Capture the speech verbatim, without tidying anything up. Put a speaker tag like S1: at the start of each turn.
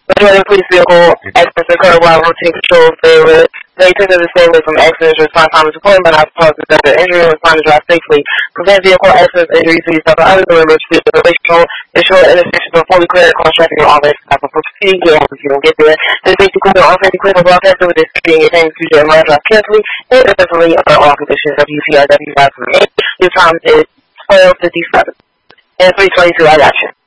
S1: Majority of police vehicle accidents occur while routine control failure. They took the same way from accidents, respond time to point, but not cause the death or injury, and respond to drive safely. Prevent vehicle accidents, injuries, to yourself, and others, remember to be relational, ensure intersections are fully clear, cross traffic, and all that stuff. For proceeding, yeah, if you don't get there, the safety equipment, all safety equipment, all faster with this being attained to your mind, drive carefully, and defensively under all conditions. W C R W five from eight. Your time is twelve fifty-seven. And three twenty-two, I got you.